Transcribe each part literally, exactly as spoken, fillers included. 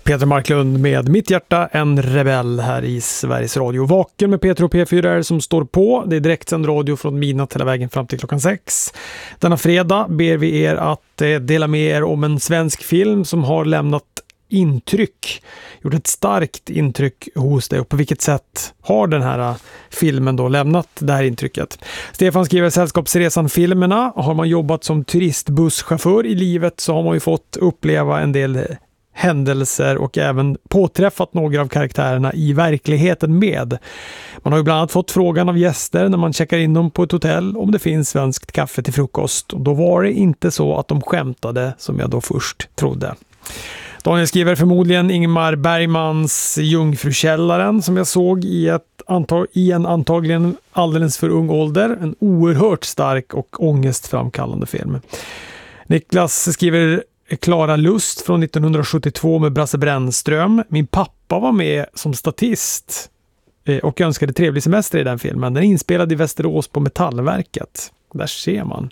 Peter Marklund med Mitt hjärta, en rebell här i Sveriges Radio. Vaken med Peter och P fyra är som står på. Det är direktsänd radio från midnatt hela vägen fram till klockan sex. Denna fredag ber vi er att eh, dela med er om en svensk film som har lämnat intryck, gjort ett starkt intryck hos dig, och på vilket sätt har den här filmen då lämnat det här intrycket. Stefan skriver: Sällskapsresan-filmerna. Har man jobbat som turistbusschaufför i livet så har man ju fått uppleva en del händelser och även påträffat några av karaktärerna i verkligheten med. Man har ju bland annat fått frågan av gäster när man checkar in dem på ett hotell om det finns svenskt kaffe till frukost, och då var det inte så att de skämtade som jag då först trodde. Daniel skriver: förmodligen Ingmar Bergmans Jungfrukällaren, som jag såg i, ett antag- i en antagligen alldeles för ung ålder. En oerhört stark och ångestframkallande film. Niklas skriver: Klara Lust från nittonhundrasjuttiotvå med Brasse Brännström. Min pappa var med som statist och önskade trevlig semester i den filmen. Den är inspelad i Västerås på Metallverket. Där ser man.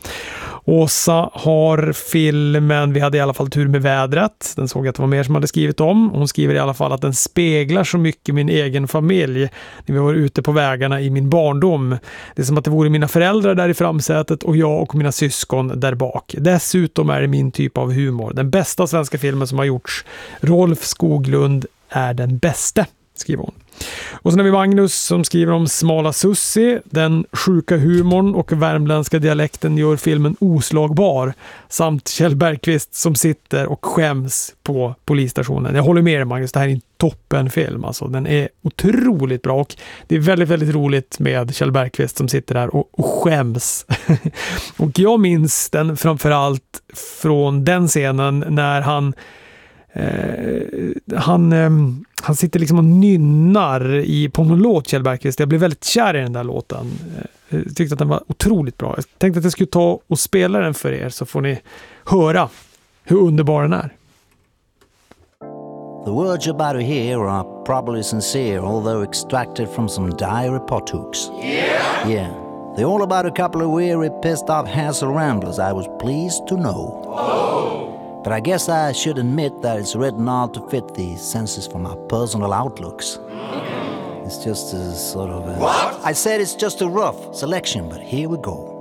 Åsa har filmen Vi hade i alla fall tur med vädret. Den såg jag att det var mer som hade skrivit om. Hon skriver i alla fall att den speglar så mycket min egen familj när vi var ute på vägarna i min barndom. Det är som att det vore mina föräldrar där i framsätet och jag och mina syskon där bak. Dessutom är det min typ av humor. Den bästa svenska filmen som har gjorts. Rolf Skoglund är den bästa, skriver hon. Och sen har vi Magnus som skriver om Smala Sussi. Den sjuka humorn och värmländska dialekten gör filmen oslagbar. Samt Kjell Bergqvist som sitter och skäms på polisstationen. Jag håller med dig, Magnus, det här är en toppenfilm. Alltså. Den är otroligt bra och det är väldigt, väldigt roligt med Kjell Bergqvist som sitter där och, och skäms. Och jag minns den framförallt från den scenen när han Eh, han, eh, han sitter liksom och nynnar i, på någon låt, Kjell Bergqvist. Jag blev väldigt kär i den där låten. Eh, jag tyckte att den var otroligt bra. Jag tänkte att jag skulle ta och spela den för er så får ni höra hur underbar den är. The words you're about to hear are probably sincere, although extracted from some diary pothooks. Yeah? Yeah. They're all about a couple of weary, pissed off hassle ramblers, I was pleased to know. Oh! But I guess I should admit that it's written all to fit the senses for my personal outlooks. Mm. It's just a sort of a... What? I said it's just a rough selection, but here we go.